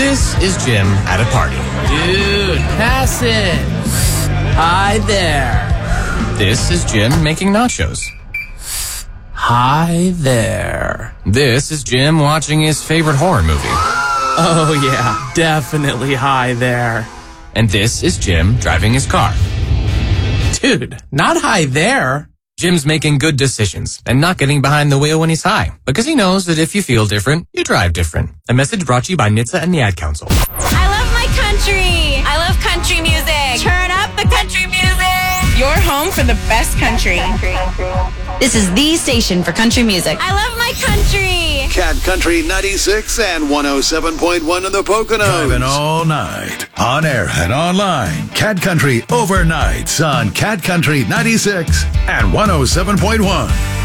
This is Jim at a party. Dude, pass it. Hi there. This is Jim making nachos. Hi there. This is Jim watching his favorite horror movie. Oh yeah, definitely hi there. And this is Jim driving his car. Dude, not hi there. Jim's making good decisions and not getting behind the wheel when he's high, because he knows that if you feel different, you drive different. A message brought to you by NHTSA and the Ad Council. I love my country. I love country music. Turn up the country music. Your home for the best country. This is the station for country music. I love my country. Cat Country 96 and 107.1 in the Poconos. Driving all night. On air and online. Cat Country overnights on Cat Country 96 and 107.1.